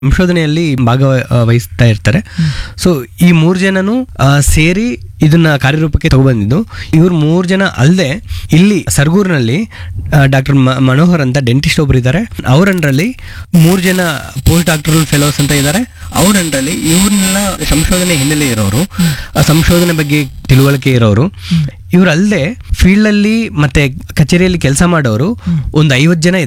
ಸಂಶೋಧನೆಯಲ್ಲಿ ಭಾಗವಹಿಸ್ತಾ ಇರ್ತಾರೆ. ಸೊ ಈ 3 ಜನನು ಸೇರಿ ಇದನ್ನ ಕಾರ್ಯರೂಪಕ್ಕೆ ತಗೊಬಂದಿದ್ದು. ಇವ್ರು 3 ಜನ ಅಲ್ಲದೆ ಇಲ್ಲಿ ಸರ್ಗೂರ್ನಲ್ಲಿ ಡಾಕ್ಟರ್ ಮನೋಹರ್ ಅಂತ ಡೆಂಟಿಸ್ಟ್ ಒಬ್ರು ಇದ್ದಾರೆ. ಅವ್ರ ಅಂಡ್ರಲ್ಲಿ 3 ಜನ ಪೋಸ್ಟ್ ಡಾಕ್ಟರಲ್ ಫೆಲೋಸ್ ಅಂತ ಇದ್ದಾರೆ. ಅವ್ರ ಅಂಡ್ರಲ್ಲಿ ಇವ್ರನ್ನೆಲ್ಲ ಸಂಶೋಧನೆ ಹಿನ್ನೆಲೆ ಇರೋರು, ಸಂಶೋಧನೆ ಬಗ್ಗೆ ತಿಳುವಳಿಕೆ ಇರೋರು. ಇವ್ರಲ್ಲದೆ ಫೀಲ್ಡ್ ಅಲ್ಲಿ ಮತ್ತೆ ಕಚೇರಿಯಲ್ಲಿ ಕೆಲಸ ಮಾಡೋರು ಒಂದು 50 ಜನ